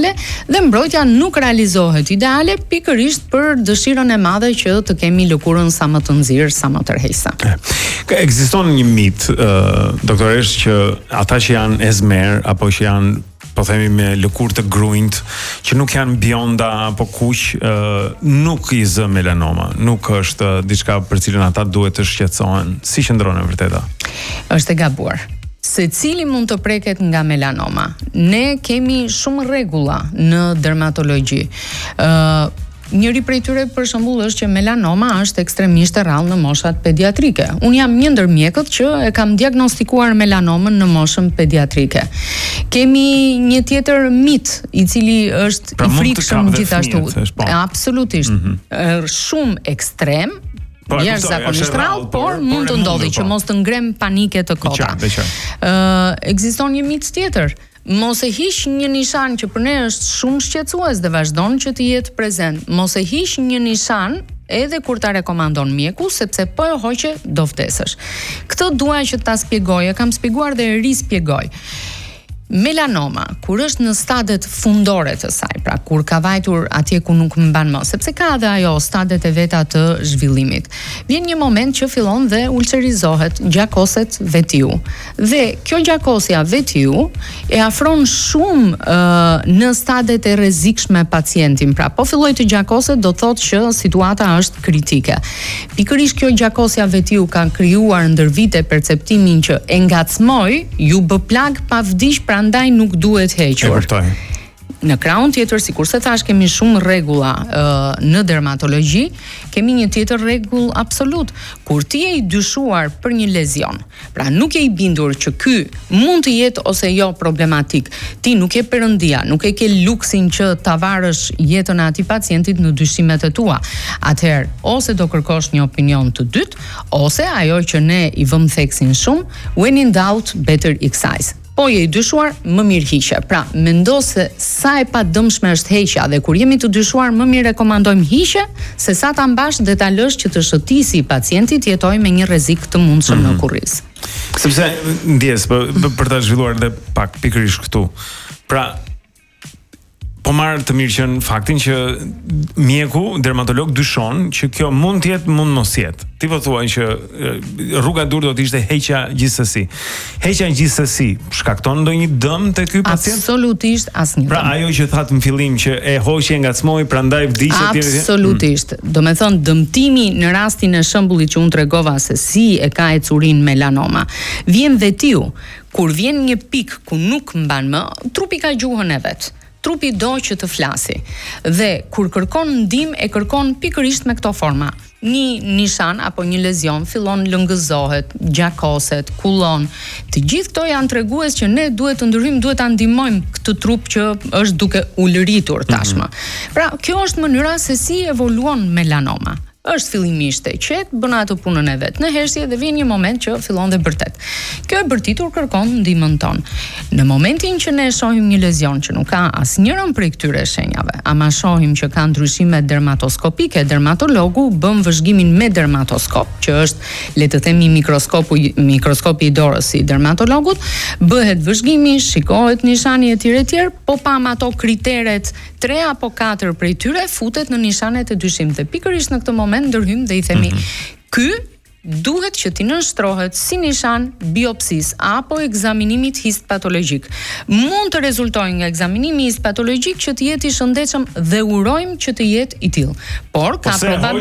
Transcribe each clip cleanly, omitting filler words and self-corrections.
ideale dhe mbrojtja nuk realizohet ideale pikërisht për dëshirën e madhe që të kemi lëkurën sa më të nxirr, sa më tërheqëse. Ekziston një mit, doktoresh, që ata që janë ezmer apo që janë, po themi, me lëkurë të grujt, që nuk janë bionda apo kuq, nuk i zë melanoma, nuk është diçka për cilën ata duhet të shqetësohen. Si qëndron e vërteta? Është e gabuar. Secili mund të preket nga melanoma. Ne kemi shumë rregulla në dermatologji. Njëri prej tyre për shembull është që melanoma është ekstremisht e rrallë në moshat pediatrike. Unë jam një ndër mjekët që e kam diagnostikuar melanomën në moshën pediatrike. Kemi një tjetër mit i cili është i frikshëm gjithashtu. Absolutisht. Shumë ekstrem, jashtëzakonisht rrallë, por mund të ndodhi që mos të ngrem panike të kota. Ekziston një mit tjetër. Mos e hiq një nishan që për ne është shumë shqetësues dhe vazhdon që të jetë prezent. Mos e hiq një nishan edhe kur ta rekomandon mjeku, sepse po e hoqe do vdesësh. Këtë dua që ta shpjegoj, e kam shpjeguar dhe e rispjegoj. Melanoma, kur është në stadet fundore të saj, pra kur ka vajtur atje ku nuk mban më, sepse ka edhe ajo stadet e veta të zhvillimit, vjen një moment që fillon dhe ulcerizohet, gjakoset vetiu. Dhe kjo gjakosja vetiu e afron shumë në stadet e rrezikshme pacientin. Pra, po filloj të gjakoset, do thotë që situata është kritike. Pikërisht kjo gjakosja vetiu ka krijuar ndër vite perceptimin që e ngacmoj, ju bë plag pa vdiq, prandaj nuk duhet hequr. Në krahun tjetër, sikurse thash, kemi shumë rregulla në dermatologji, kemi një tjetër rregull absolut. Kur ti je i dyshuar për një lezion, pra nuk je i bindur që ky mund të jetë ose jo problematik, ti nuk je perëndia, nuk e ke luksin që ta varësh jetën e atij pacientit në dyshimet e tua. Atëherë, ose do kërkosh një opinion të dytë, ose ajo që ne i vëmë theksin shumë, when in doubt, better excise. Po je i dyshuar, më mirë hiqe. Pra, mendo se sa e padëmshme është heqja dhe kur jemi të dyshuar, më mirë rekomandojmë hiqe se sa ta mbash dhe ta lësh që të shëtisi pacientit jetoj me një rrezik të mundshëm në kurriz. Sepse ndjes për ta zhvilluar edhe pak pikërisht këtu. Pra, po marr të mirë qenë faktin që mjeku, dermatolog, dyshon që kjo mund të jetë, mund mos jetë. Ti po thuaj që rruga dur do të ishte heqja gjithsesi. Heqja gjithsesi shkakton ndonjë dëm te ky pacient? Absolutisht asnjë. Pra ajo që thatë në fillim që e hoqje ngacmoi, prandaj vdiqet. Absolutisht. Do me thonë dëmtimi në rastin e shembullit që unë tregova se si e ka ecurin melanoma, vjen vetiu. Kur vjen një pik ku nuk mban më, trupi ka gjuhën e vet. Trupi do që të flasi. Dhe kur kërkon ndihmë, e kërkon pikërisht me këto forma. Një nishan apo një lezion fillon lëngëzohet, gjakoset, kullon. Të gjithë këto janë tregues që ne duhet të ndryhim, duhet ta ndihmojmë këtë trup që është duke ulëritur tashmë. Pra, kjo është mënyra se si evoluon melanoma. Është fillimisht e qetë, bën atë punën e vet në hersje dhe vjen një moment që fillon dhe bërtet. Kjo e bërtitur kërkon ndihmën tonë. Në momentin që ne shohim një lezion që nuk ka asnjërin prej këtyre shenjave, ama shohim që ka ndryshime dermatoskopike, dermatologu bën vëzhgimin me dermatoskop, që është, le të themi, mikroskopi i dorës i dermatologut, bëhet vëzhgimi, shikohet nishani etj, po pam ato kriteret 3 apo 4 prej tyre futet në nishanet e dyshim dhe pikërisht në këtë moment ndërhym dhe i themi ky duhet që t'i nënshtrohet si nishan biopsis apo ekzaminimit histopatologjik. Mund të rezultojë nga ekzaminimi histopatologjik që të jetë i shëndetshëm dhe urojmë që të jetë i tillë. Por ka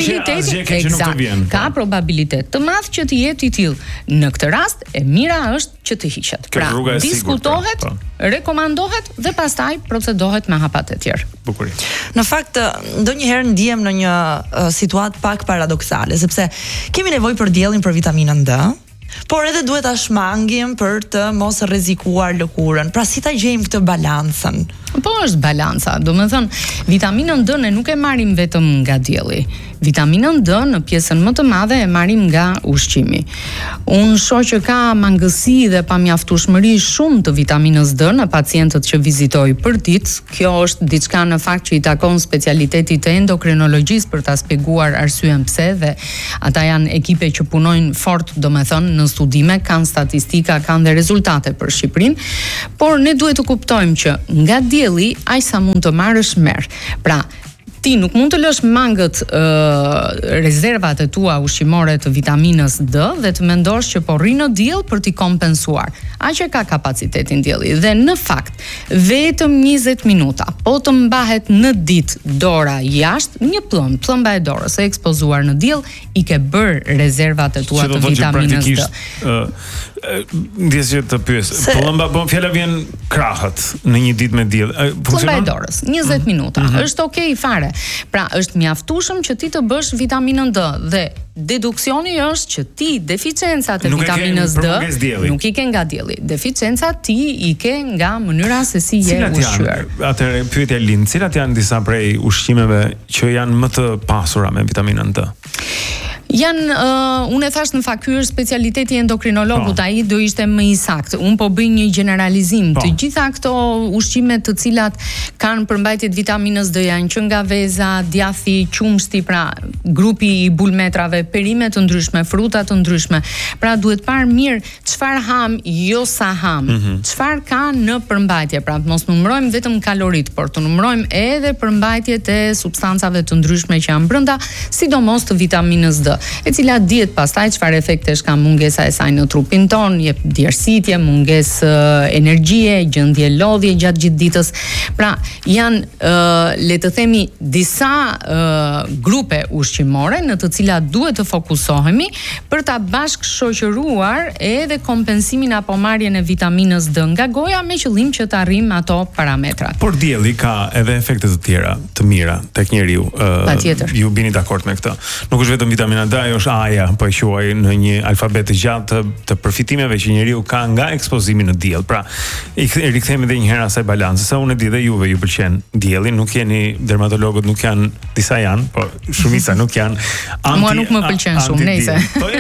probabilitet ka probabilitet të madh që të jetë i tillë. Në këtë rast e mira është që të hiqet. Pra, diskutohet, rekomandohet dhe pastaj procedohet me hapat e tjerë. Bukurie. Në fakt, ndonjëherë ndihem në një situatë pak paradoksale, sepse kemi nevojë për diellin për vitaminën D, por edhe duhet ta shmangim për të mos rrezikuar lëkurën. Pra si ta gjejmë këtë balancën? Po është balanca. Do me thënë, vitaminën D ne nuk e marrim vetëm nga dielli. Vitaminën D në pjesën më të madhe e marrim nga ushqimi. Unë shoh që ka mangësi dhe pamjaftueshmëri shumë të vitaminës D në pacientët që vizitoj për ditë. Kjo është diçka në fakt që i takon specialitetit të endokrinologjisë për ta shpjeguar arsyen pse dhe ata janë ekipe që punojnë fort, domethënë në studime, kanë statistika, kanë dhe rezultate për Shqipërinë, por ne duhet të kuptojmë që nga dielli aq sa mund të marrësh merr. Pra, ti nuk mund të lësh mangët rezervat e tua ushqimore të vitaminës D dhe të mendosh që po rri në diell për t'i kompensuar. Aq e ka kapacitetin dielli dhe në fakt vetëm 20 minuta po të mbahet në ditë dora jashtë, një plëmba e dorës e ekspozuar në diell i ke bër rezervat e tua të vitaminës D. Ndjes që të pyes. Plëmba, po fjala vjen krahët në një ditë me diell. Plëmba e dorës, 20 minuta. Është okay fare. Pra, është mjaftueshëm që ti të bësh vitaminën D dhe deduksioni është që ti deficiencat e vitaminës D nuk i ke nga dielli. Deficiencat ti i ke nga mënyra se si je ushqyer. Atëherë pyetja Lind, cilat janë disa prej ushqimeve që janë më të pasura me vitaminën D? Unë e thash në fakt ky është specialiteti endokrinologut, ai do ishte më i saktë. Unë po bëj një generalizim. Të gjitha këto ushqime të cilat kanë përmbajtje të vitaminës D janë që nga veza, djathi, qumshti, pra grupi i bulmetrave, perime të ndryshme, fruta të ndryshme. Pra duhet parë mirë çfarë ham, jo sa ham. Çfarë ka në përmbajtje, pra mos numërojmë vetëm kalorit, por të numërojmë edhe përmbajtjet e substancave të ndryshme që janë brenda, sidomos të vitaminës D, e cila dihet pastaj çfarë efektesh ka mungesa e saj në trupin ton, jep djersitje, mungesë energjie, gjendje lodhje gjatë gjithë ditës. Pra, janë le të themi disa grupe ushqimore në të cilat duhet të fokusohemi për ta bashkëshoqëruar edhe kompensimin apo marrjen e vitaminës D nga goja me qëllim që të arrijmë ato parametrat. Por dielli ka edhe efekte të tjera të mira tek njeriu. Patjetër. Ju bini dakord me këtë. Nuk është vetëm vitamina D, ajo është A-ja, po e quaj në një alfabet të gjatë të përfitimeve që njeriu ka nga ekspozimi në diell. Pra, i rikthehemi edhe një herë asaj balance. Sa unë e di dhe juve ju pëlqen dielli, nuk jeni dermatologët, nuk janë, disa janë, po shumica nuk janë. Mua nuk më pëlqen shumë, nejse.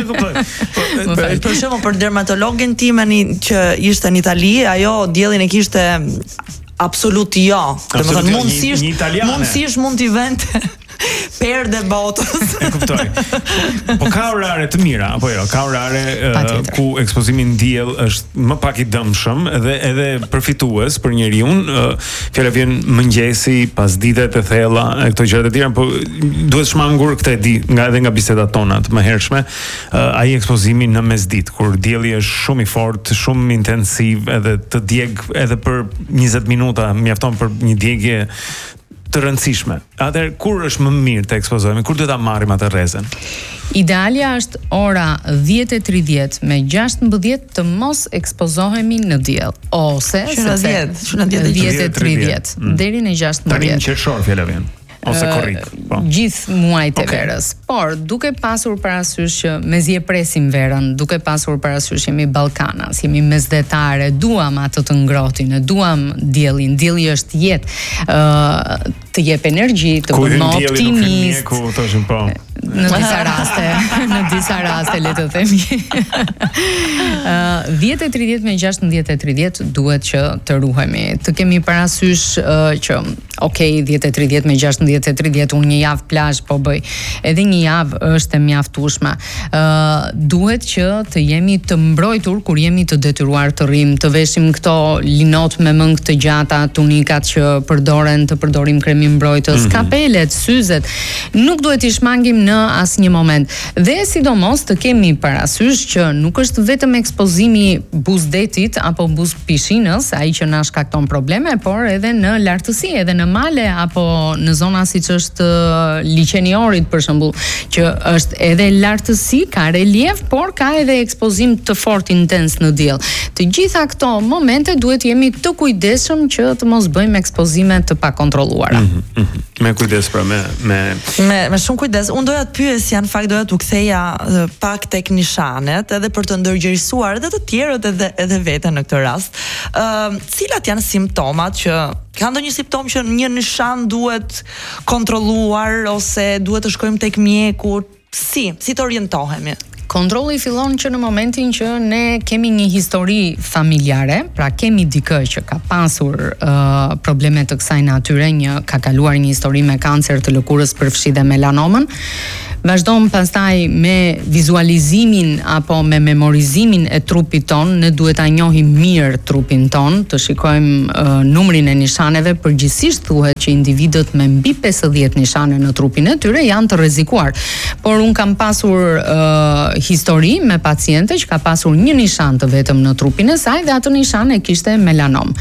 Për shembull, për dermatologën time që ishte në Itali, ajo diellin e kishte absolut jo. Domethënë mundësisht mund t'i vente perde botës. E kuptoj. Po ka orare të mira, apo jo? Ka orare ku ekspozimi në diell është më pak i dëmshëm dhe edhe përfitues për njeriu. Fjala vjen mëngjesi, pasditet e thella, këto gjërat e tjera, po duhet shmangur këtë e di edhe nga bisedat tona të mëhershme, ai ekspozimi në mesditë kur dielli është shumë i fortë, shumë intensiv, edhe të djeg edhe për 20 minuta mjafton për një djegje të rëndësishme. Atëherë kur është më mirë të ekspozohemi? Kur duhet ta marrim atë rrezën? Idealja është ora 10:30 me 16 të mos ekspozohemi në diell, ose në 10:30 deri në 16. Tani në qershor fjala vjen. Ose korrik, po. Gjithë muajt e verës. Por duke pasur parasysh që mezi e presim verën, duke pasur parasysh jemi Ballkanas, jemi mesdhetare, duam atë të ngrohtin, duam diellin. Dielli është jetë, të jep energji, të bëjë më optimist. Ku thoshin po. Në disa raste le të themi. 10:30 me 16:30 duhet që të ruhemi. Të kemi parasysh që 10:30 me 16:30 unë një javë plazh po bëj. Edhe një javë është e mjaftueshme. Duhet që të jemi të mbrojtur kur jemi të detyruar të rrim, të veshim këto linot me mëngë të gjata, tunikat që të përdorim kremin mbrojtës, kapelet, syzet. Nuk duhet i shmangim në asnjë moment. Dhe sidomos të kemi parasysh që nuk është vetëm ekspozimi buzdetit apo buz pishinës ai që na shkakton probleme, por edhe në lartësi, edhe në male apo në zona siç është liqeniorit për shembull, që është edhe lartësi, ka relief, por ka edhe ekspozim të fortë intens në diell. Të gjitha këto momente duhet jemi të kujdesshëm që të mos bëjmë ekspozime të pakontrolluara. Me kujdes pra me shumë kujdes. Unë doja të pyesja, në fakt doja t'u ktheja pak tek nishanet edhe për të ndërgjegjësuar edhe të tjerët edhe veten në këtë rast. Cilat janë simptomat që ka ndonjë simptom që një nishan duhet kontrolluar ose duhet të shkojmë tek mjeku? Si të orientohemi? Kontrolli fillon që në momentin që ne kemi një histori familjare, pra kemi dikë që ka pasur probleme të kësaj natyre, ka kaluar një histori me kancer të lëkurës, përfshi dhe melanomën. Vazhdojmë pastaj me vizualizimin apo me memorizimin e trupit ton, ne duhet ta njohim mirë trupin ton, të shikojmë numrin e nishaneve, përgjithsisht thuhet që individët me mbi 50 nishane në trupin e tyre janë të rrezikuar. Por un kam pasur histori me paciente që ka pasur një nishan të vetëm në trupin e saj dhe atë nishan e kishte melanom.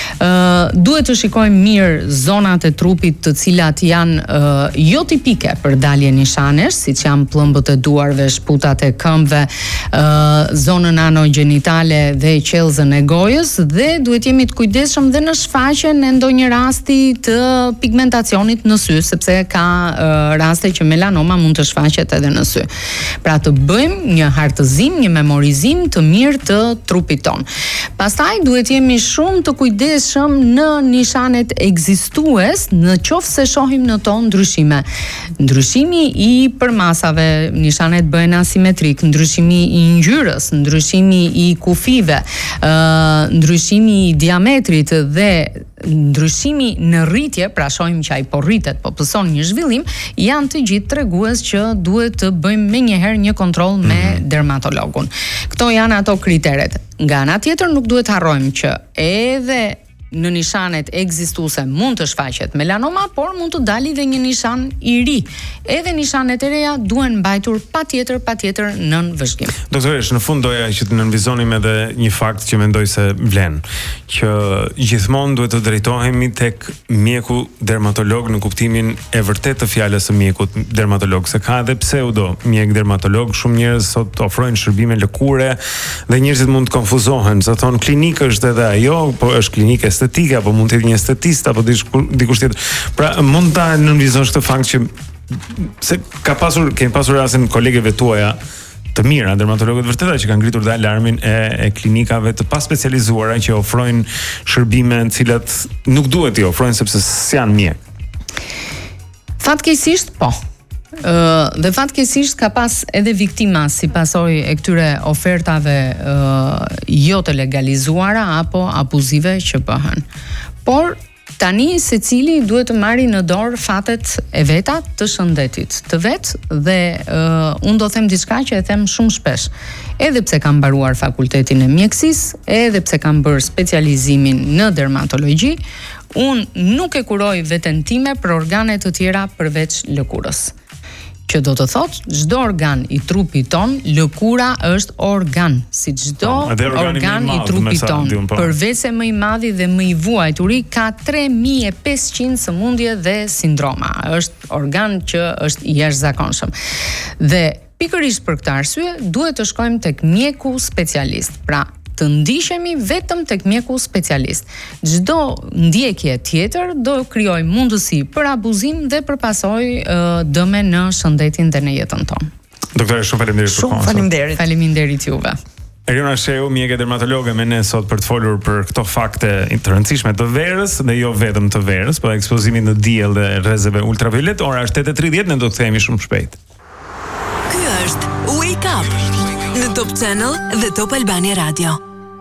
Duhet të shikojmë mirë zonat e trupit të cilat janë jo tipike për dalje nishanesh, siç janë pllëmbët e duarve, shputat e këmbëve, zonën anogenitale dhe qellzën e gojës, dhe duhet jemi të kujdesshëm dhe në shfaqjen e ndonjë rasti të pigmentacionit në sy, sepse ka raste që melanoma mund të shfaqet edhe në sy. Pra të bëjmë një hartëzim, një memorizim të mirë të trupit ton. Pastaj duhet jemi shumë të kujdesshëm në nishanet ekzistues, në qoftë se shohim në to ndryshime. Ndryshimi i përmasave, nishanet bëhen asimetrik, ndryshimi i ngjyrës, ndryshimi i kufive, ndryshimi i diametrit dhe ndryshimi në rritje, pra shohim që ai po rritet, po pëson një zhvillim, janë të gjithë tregues që duhet të bëjmë menjëherë një kontroll me dermatologun. Këto janë ato kriteret. Nga ana tjetër nuk duhet harrojmë që edhe në nishanet ekzistuese mund të shfaqet melanoma, por mund të dalë dhe një nishan i ri. Edhe nishanet e reja duhen mbajtur patjetër nën vëzhgim. Doktoresh, në fund doja që të nënvizonim edhe një fakt që mendoj se vlen, që gjithmonë duhet të drejtohemi tek mjeku dermatolog në kuptimin e vërtet të fjalës së mjekut dermatolog, se ka edhe pseudo mjek dermatolog, shumë njerëz sot ofrojnë shërbime lëkure dhe njerëzit mund të konfuzohen, se thon klinikë është edhe ajo, po është klinikë estetika, apo mund të jetë një estetist apo dikush tjetër. Pra mund ta nënvizosh këtë fakt që se kemi pasur rastin kolegeve tuaja të mira, dermatologët vërtetë që kanë ngritur dhe alarmin e klinikave të paspecializuara që ofrojnë shërbime të cilat nuk duhet i ofrojnë sepse s'janë mjek. Fatkeqësisht po. Dhe fatkeqësisht ka pas edhe viktima si pasojë e këtyre ofertave jo të legalizuara apo abuzive që bëhen. Por tani secili duhet të marrë në dorë fatet e veta të shëndetit të vet, dhe unë do them diçka që e them shumë shpesh. Edhe pse kam mbaruar fakultetin e mjekësisë, edhe pse kam bërë specializimin në dermatologji, unë nuk e kuroj veten time për organe të tjera përveç lëkurës. Që do të thotë, çdo organ i trupit ton, lëkura është organ, si çdo organ i trupit ton. Përveç se më i madhi dhe më i vuajturi, ka 3500 sëmundje dhe sindroma. Është organ që është i jashtëzakonshëm. Dhe pikërisht për këtë arsye duhet të shkojmë tek mjeku specialist. Pra, të ndiqemi vetëm tek mjeku specialist. Çdo ndjekje tjetër do krijojë mundësi për abuzim dhe për pasojë dëme në shëndetin dhe në jetën tonë. Doktore, shumë faleminderit për kohën. Faleminderit. Faleminderit juve. Eriona Sheu, mjeke dermatologe me ne sot për të folur për këto fakte të rëndësishme të verës dhe jo vetëm të verës, po ekspozimit në diell dhe rrezeve ultraviolet. Ora është 8:30, ne do të kthehemi shumë shpejt. Ky është Wake Up në Top Channel dhe Top Albania Radio.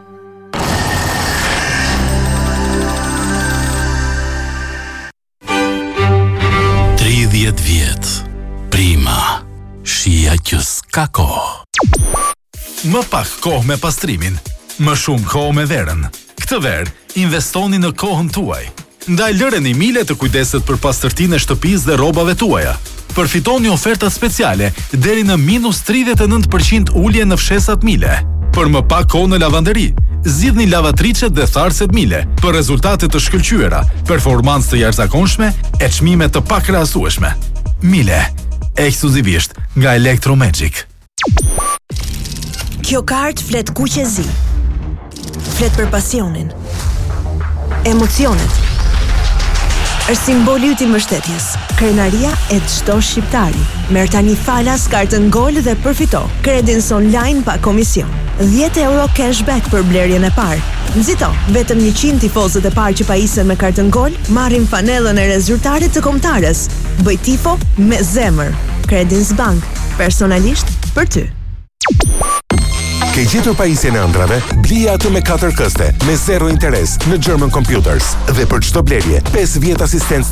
Vjet, prima, shija që s'ka kohë. Më pak kohë me pastrimin, më shumë kohë me verën. Këtë verë, investoni në kohën tuaj. Ndaj lëreni Mile të kujdeset për pastërtinë e shtëpisë dhe rrobave tuaja. Përfitoni oferta speciale deri në -39% ulje në fshesat Mile. Për më pak kohë në lavanderi, zgjidhni lavatriçet dhe tharset Mile për rezultate të shkëlqyera, performancë të jashtëzakonshme e çmime të pakrahasueshme. Mile, ekskluzivisht nga Electromagic. Kjo kartë flet kuqezi. Flet për pasionin, emocionet. Është simboli i mbështetjes, krenaria e çdo shqiptari. Merr tani falas kartën Gol dhe përfito kredins online pa komision. 10 euro cashback për blerjen e parë. Nxito, vetëm 100 tifozët e parë që pajisen me kartën Gol marrin panellën e rezultatit të kombëtarës. Bëj tifo me zemër. Credins Bank, personalisht për ty. Ke gjetur pajisjen e ëndrave? Blija atë me 4 këste, me 0 interes në German Computers. Dhe për çdo blerje, 5 vjet asistencë